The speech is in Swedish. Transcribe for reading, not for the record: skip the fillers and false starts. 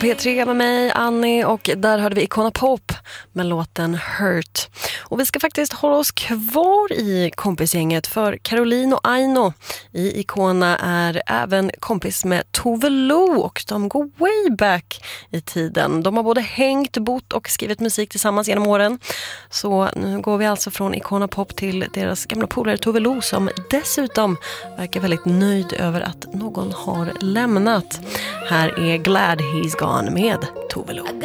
P3 med mig, Annie, och där hörde vi Icona Pop med låten Hurt. Och vi ska faktiskt hålla oss kvar i kompisgänget, för Caroline och Aino i Icona är även kompis med Tove Lo och de går way back i tiden. De har både hängt, bott och skrivit musik tillsammans genom åren. Så nu går vi alltså från Icona Pop till deras gamla polare Tove Lo, som dessutom verkar väldigt nöjd över att någon har lämnat. Här är Glad He's Gone med Tove Lo.